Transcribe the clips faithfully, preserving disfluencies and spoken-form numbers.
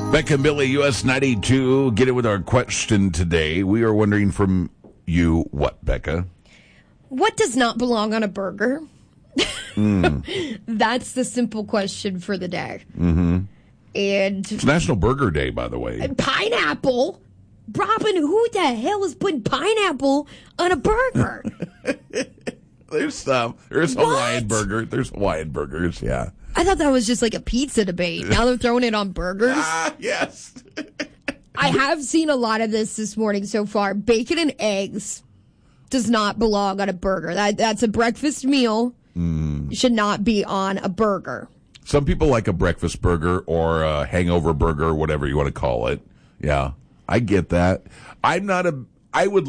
Beck and Billy, U S ninety-two. Get it with our question today. We are wondering from you, what, Becca? What does not belong on a burger? Mm. That's the simple question for the day. Mm-hmm. And it's National Burger Day, by the way. Pineapple? Robin, who the hell is putting pineapple on a burger? There's some. There's What? Hawaiian burger. There's Hawaiian burgers, yeah. I thought that was just like a pizza debate. Now they're throwing it on burgers. Ah, yes. I have seen a lot of this this morning so far. Bacon and eggs does not belong on a burger. That That's a breakfast meal. Mm. Should not be on a burger. Some people like a breakfast burger or a hangover burger, whatever you want to call it. Yeah, I get that. I'm not a, I would,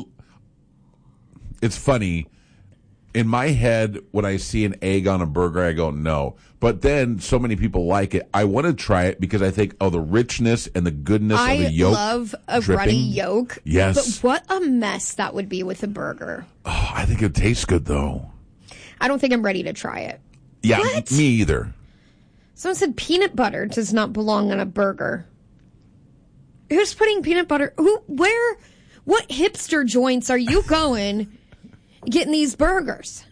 it's funny. In my head, when I see an egg on a burger, I go, no. But then so many people like it. I want to try it because I think, oh, the richness and the goodness I of the yolk. I love a dripping. runny yolk. Yes. But what a mess that would be with a burger. Oh, I think it tastes good, though. I don't think I'm ready to try it. Yeah, What? me either. Someone said peanut butter does not belong on a burger. Who's putting peanut butter? Who? Where? What hipster joints are you going getting these burgers?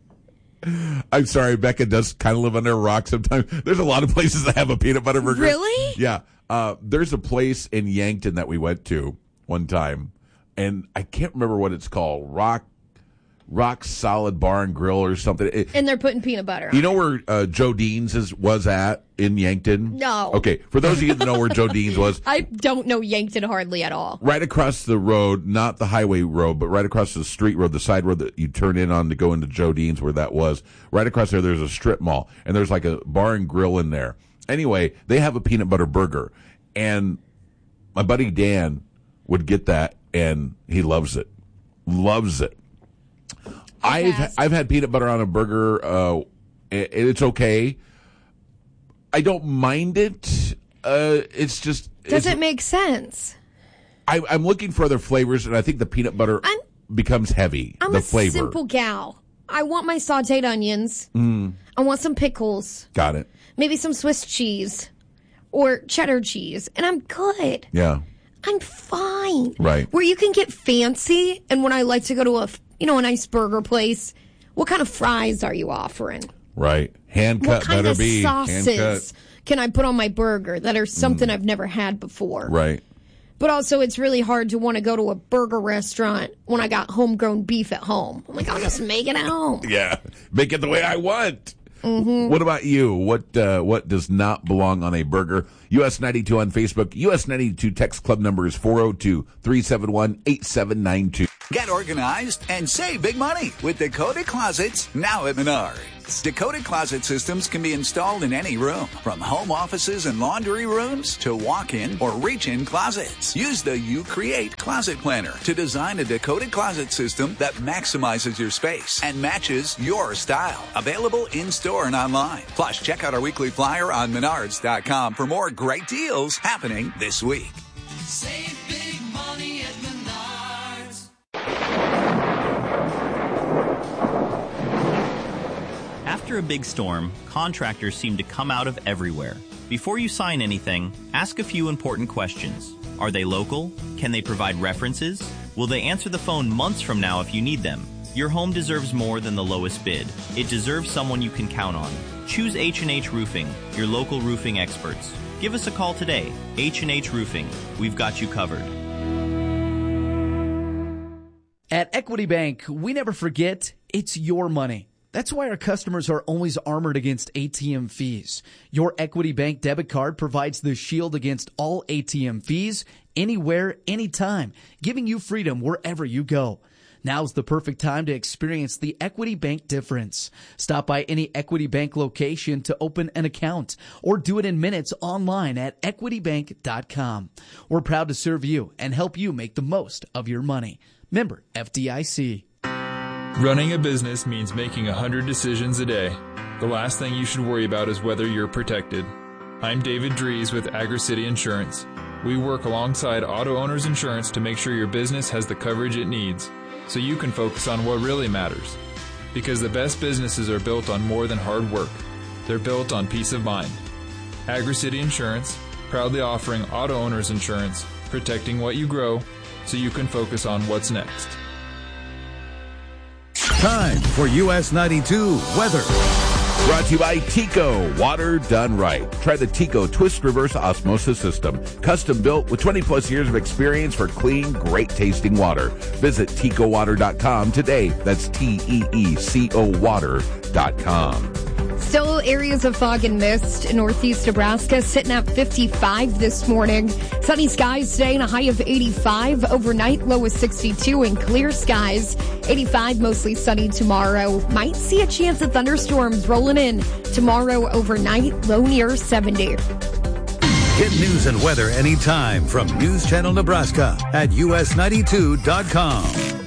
I'm sorry, Becca does kind of live under a rock sometimes. There's a lot of places that have a peanut butter burger. Really? Yeah. Uh, there's a place in Yankton that we went to one time, and I can't remember what it's called. Rock Rock Solid Bar and Grill or something. It, And they're putting peanut butter on you know where uh, Joe Dean's is, was at in Yankton? No. Okay, for those of you that know where Joe Dean's was. I don't know Yankton hardly at all. Right across the road, not the highway road, but right across the street road, the side road that you turn in on to go into Joe Dean's where that was. Right across there, there's a strip mall, and there's like a bar and grill in there. Anyway, they have a peanut butter burger, and my buddy Dan would get that, and he loves it. Loves it. I've Yes. I've had peanut butter on a burger. Uh, and it's okay. I don't mind it. Uh, it's just Does it's, it make sense? I, I'm looking for other flavors, and I think the peanut butter I'm- becomes heavy. I'm the a flavor. simple gal. I want my sauteed onions. Mm, I want some pickles. got it. Maybe some Swiss cheese or cheddar cheese, and I'm good. Yeah. I'm fine. Right. Where you can get fancy, and when I like to go to a, you know, a nice burger place, what kind of fries are you offering? Right. Hand What cut kind better of be. Hand sauces cut. can I put on my burger that are something I've never had before? Right. But also, it's really hard to want to go to a burger restaurant when I got homegrown beef at home. I'm like, I'll just make it at home. Yeah. Make it the way I want. Mm-hmm. What about you? What uh, what does not belong on a burger? U S ninety-two on Facebook. U S ninety-two text club number is four oh two, three seven one, eight seven nine two. Get organized and save big money with Dakota Closets now at Menards. Dakota Closet systems can be installed in any room, from home offices and laundry rooms to walk-in or reach-in closets. Use the You Create Closet Planner to design a Dakota Closet system that maximizes your space and matches your style. Available in-store and online. Plus, check out our weekly flyer on menards dot com for more great deals happening this week. Save big money at Menards. After a big storm, contractors seem to come out of everywhere. Before you sign anything, ask a few important questions. Are they local? Can they provide references? Will they answer the phone months from now if you need them? Your home deserves more than the lowest bid. It deserves someone you can count on. Choose H and H Roofing, your local roofing experts. Give us a call today. H and H Roofing. We've got you covered. At Equity Bank, we never forget it's your money. That's why our customers are always armored against A T M fees. Your Equity Bank debit card provides the shield against all A T M fees, anywhere, anytime, giving you freedom wherever you go. Now's the perfect time to experience the Equity Bank difference. Stop by any Equity Bank location to open an account or do it in minutes online at equity bank dot com. We're proud to serve you and help you make the most of your money. Member F D I C. Running a business means making a hundred decisions a day. The last thing you should worry about is whether you're protected. I'm David Dries with AgriCity Insurance. We work alongside Auto Owners Insurance to make sure your business has the coverage it needs, so you can focus on what really matters. Because the best businesses are built on more than hard work. They're built on peace of mind. AgriCity Insurance, proudly offering auto owners insurance, protecting what you grow so you can focus on what's next. Time for U S ninety-two weather. Brought to you by Tico, water done right. Try the Tico Twist Reverse Osmosis System. Custom built with twenty plus years of experience for clean, great tasting water. Visit Tico Water dot com today. That's T E E C O water dot com. Still areas of fog and mist in northeast Nebraska, sitting at fifty-five this morning. Sunny skies today and a high of eighty-five. Overnight, low is sixty-two and clear skies. eighty-five, mostly sunny tomorrow. Might see a chance of thunderstorms rolling in tomorrow overnight, low near seventy. Get news and weather anytime from News Channel Nebraska at U S ninety-two dot com.